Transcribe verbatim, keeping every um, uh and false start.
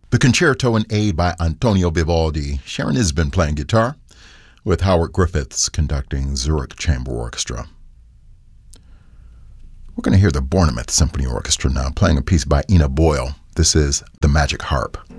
The Concerto in A by Antonio Vivaldi. Sharon Isbin playing guitar, with Howard Griffiths conducting Zurich Chamber Orchestra. We're going to hear the Bournemouth Symphony Orchestra now, playing a piece by Ina Boyle. This is The Magic Harp.